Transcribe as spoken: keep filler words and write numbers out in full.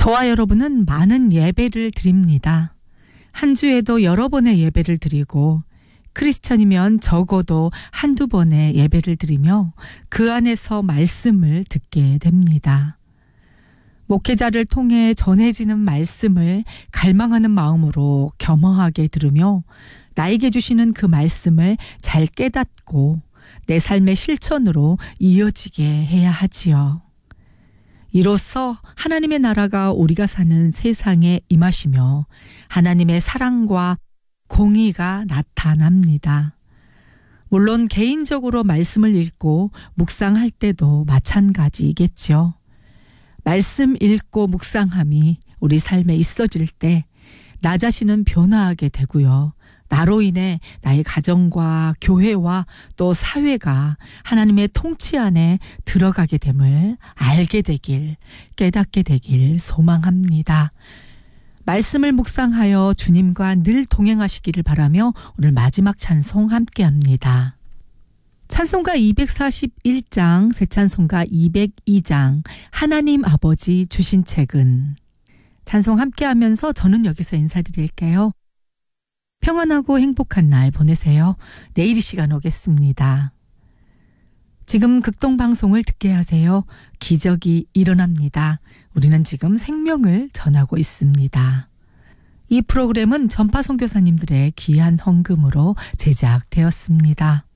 저와 여러분은 많은 예배를 드립니다. 한 주에도 여러 번의 예배를 드리고 크리스천이면 적어도 한두 번의 예배를 드리며 그 안에서 말씀을 듣게 됩니다. 목회자를 통해 전해지는 말씀을 갈망하는 마음으로 겸허하게 들으며 나에게 주시는 그 말씀을 잘 깨닫고 내 삶의 실천으로 이어지게 해야 하지요. 이로써 하나님의 나라가 우리가 사는 세상에 임하시며 하나님의 사랑과 공의가 나타납니다. 물론 개인적으로 말씀을 읽고 묵상할 때도 마찬가지이겠죠. 말씀 읽고 묵상함이 우리 삶에 있어질 때 나 자신은 변화하게 되고요. 나로 인해 나의 가정과 교회와 또 사회가 하나님의 통치 안에 들어가게 됨을 알게 되길, 깨닫게 되길 소망합니다. 말씀을 묵상하여 주님과 늘 동행하시기를 바라며 오늘 마지막 찬송 함께합니다. 찬송가 이백사십일 장, 새 찬송가 이백이 장, 하나님 아버지 주신 책은. 찬송 함께하면서 저는 여기서 인사드릴게요. 평안하고 행복한 날 보내세요. 내일 이 시간 오겠습니다. 지금 극동방송을 듣게 하세요. 기적이 일어납니다. 우리는 지금 생명을 전하고 있습니다. 이 프로그램은 전파 선교사님들의 귀한 헌금으로 제작되었습니다.